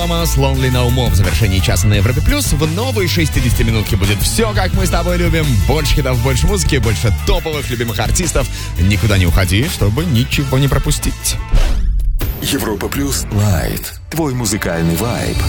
Томас, Lonely No More в завершении часа на Европе Плюс. В новой 60-минутке будет все, как мы с тобой любим. Больше хитов, больше музыки, больше топовых любимых артистов. Никуда не уходи, чтобы ничего не пропустить. Европа Плюс Лайт. Твой музыкальный вайб.